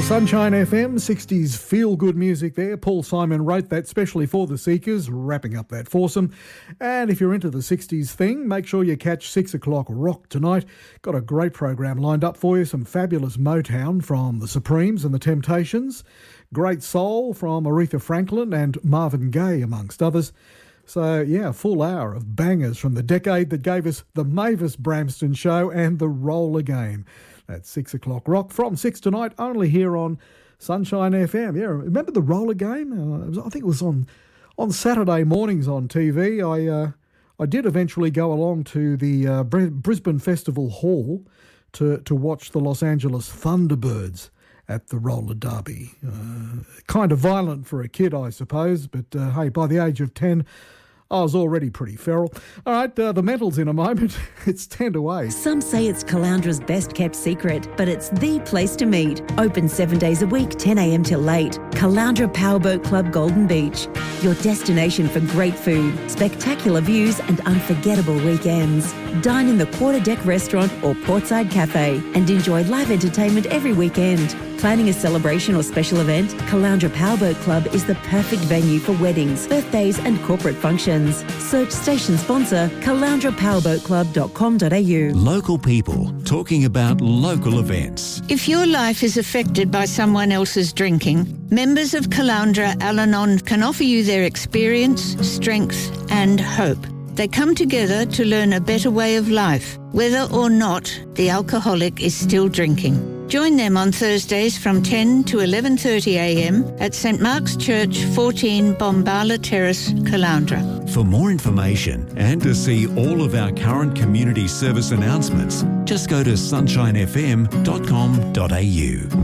Sunshine FM, 60s feel-good music there. Paul Simon wrote that specially for the Seekers, wrapping up that foursome. And if you're into the 60s thing, make sure you catch 6 o'clock rock tonight. Got a great program lined up for you. Some fabulous Motown from the Supremes and the Temptations. Great soul from Aretha Franklin and Marvin Gaye, amongst others. So, yeah, a full hour of bangers from the decade that gave us the Mavis Bramston Show and the Roller Game. That's 6 o'clock rock from 6 tonight, only here on Sunshine FM. Yeah, remember the Roller Game? I think it was on Saturday mornings on TV. I did eventually go along to the Brisbane Festival Hall to watch the Los Angeles Thunderbirds at the roller derby. Kind of violent for a kid, I suppose, but hey, by the age of 10, I was already pretty feral. All right, the mentals in a moment. It's 10 to 8. Some say it's Caloundra's best kept secret, but it's the place to meet. Open 7 days a week, 10 a.m. till late. Caloundra Powerboat Club Golden Beach. Your destination for great food, spectacular views and unforgettable weekends. Dine in the Quarter Deck Restaurant or Portside Cafe and enjoy live entertainment every weekend. Planning a celebration or special event? Caloundra Powerboat Club is the perfect venue for weddings, birthdays and corporate functions. Search station sponsor caloundrapowerboatclub.com.au. Local people talking about local events. If your life is affected by someone else's drinking, members of Caloundra Al-Anon can offer you their experience, strength and hope. They come together to learn a better way of life, whether or not the alcoholic is still drinking. Join them on Thursdays from 10 to 11:30 a.m. at St Mark's Church, 14 Bombala Terrace, Caloundra. For more information and to see all of our current community service announcements, just go to sunshinefm.com.au.